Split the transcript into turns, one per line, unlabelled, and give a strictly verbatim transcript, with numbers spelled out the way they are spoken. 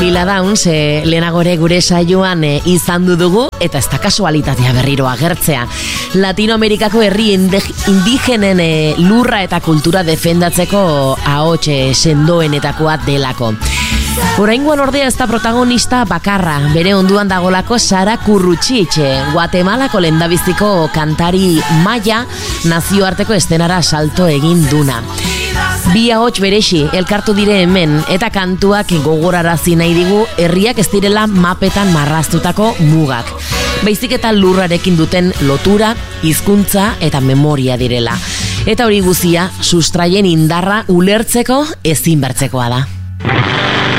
Lila Downs, e, lehenagore gure saioan e, izan dugu, eta ez da kasualitatea berriro agertzea. Latinoamerikako herri indigenen e, lurra eta kultura defendatzeko ahots e, sendoenetakoa delako. Oraingoan ordea ez da protagonista bakarra, bere onduan dagolako Sara Kurruchich, Guatemalako lehendabiziko kantari maia nazioarteko estenara salto egin duna. Bi ahots beresi elkartu dire hemen eta kantuak gogorarazi nahi digu herriak ez direla mapetan marraztutako mugak. Baizik eta lurrarekin duten lotura, hizkuntza eta memoria direla. Eta hori guzia sustraien indarra ulertzeko ezinbertzekoa da.